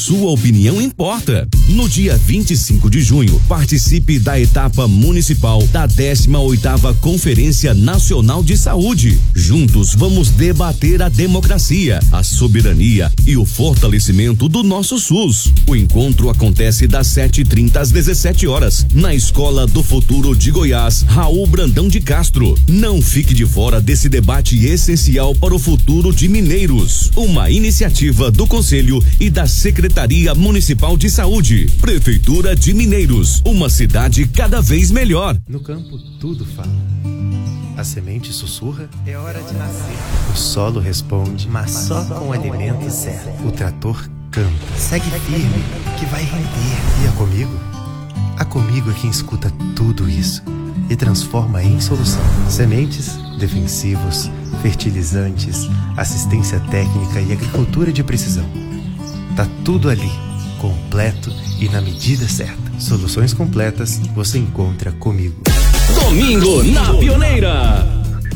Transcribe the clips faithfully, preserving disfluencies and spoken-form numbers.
sua opinião importa. No dia vinte e cinco de junho, participe da etapa municipal da décima oitava Conferência Nacional de Saúde. Juntos vamos debater a democracia, a soberania e o fortalecimento do nosso SUS. O encontro acontece das sete e trinta às dezessete horas, na Escola do Futuro de Goiás, Raul Brandão de Castro. Não fique de fora desse debate essencial para o futuro de Mineiros. Uma iniciativa do Conselho e da Secretaria Municipal de Saúde. Prefeitura de Mineiros, uma cidade cada vez melhor. No campo tudo fala. A semente sussurra, é hora de nascer. O solo responde, mas só com o alimento certo. O trator canta, segue firme, que vai render. E a Comigo? A Comigo é quem escuta tudo isso e transforma em solução. Sementes, defensivos, fertilizantes, assistência técnica e agricultura de precisão. Tá tudo ali, completo e na medida certa. Soluções completas você encontra comigo. Domingo na Pioneira.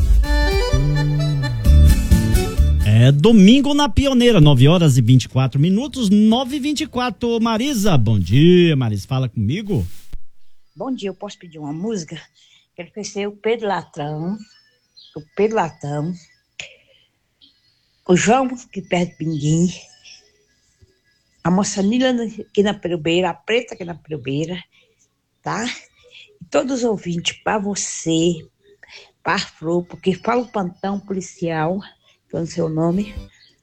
É domingo na Pioneira, nove horas e vinte e quatro minutos, nove e vinte e quatro. Marisa, bom dia. Marisa, fala comigo. Bom dia, eu posso pedir uma música? Quero conhecer o Pedro Latão, o Pedro Latão, o João que perde Pinguim, a moça Nila aqui na Perubeira, a Preta aqui na Perubeira, tá? E todos os ouvintes, para você, para a Flor, porque fala o plantão policial, que é o seu nome,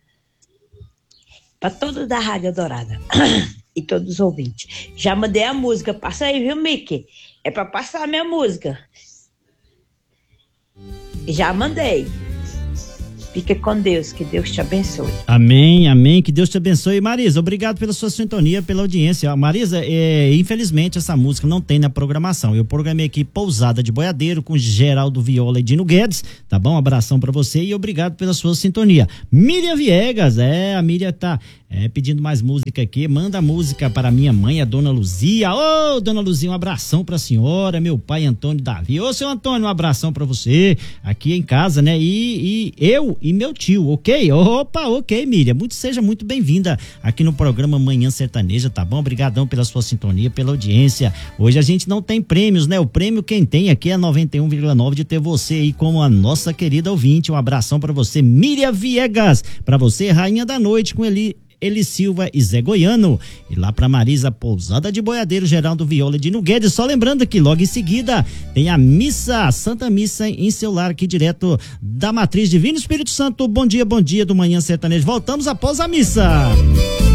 para todos da Rádio Dourada e todos os ouvintes. Já mandei a música, passa aí, viu, Mickey? É para passar a minha música. Já mandei. Fica com Deus, que Deus te abençoe. Amém, amém, que Deus te abençoe. Marisa, obrigado pela sua sintonia, pela audiência. Marisa, é, infelizmente essa música não tem na programação. Eu programei aqui Pousada de Boiadeiro com Geraldo Viola e Dino Guedes, tá bom? Um abração pra você e obrigado pela sua sintonia. Miriam Viegas, é, a Miriam tá é, pedindo mais música aqui. Manda música para minha mãe, a dona Luzia. Ô, oh, dona Luzia, um abração pra senhora, meu pai Antônio Davi. Ô, seu Antônio, um abração pra você aqui em casa, né? E, e eu e meu tio, ok? Opa, ok, Miriam. Muito, seja muito bem-vinda aqui no programa Manhã Sertaneja, tá bom? Obrigadão pela sua sintonia, pela audiência. Hoje a gente não tem prêmios, né? O prêmio quem tem aqui é noventa e um vírgula nove de ter você aí como a nossa querida ouvinte. Um abração pra você, Miriam Viegas. Pra você, Rainha da Noite, com Eli Eli Silva e Zé Goiano. E lá pra Marisa, Pousada de Boiadeiro, Geraldo Viola e Dino Guedes. Só lembrando que logo em seguida tem a missa, a Santa Missa em seu lar, aqui direto da Matriz Divino Espírito Santo. Bom dia, bom dia do Manhã Sertanejo. Voltamos após a missa.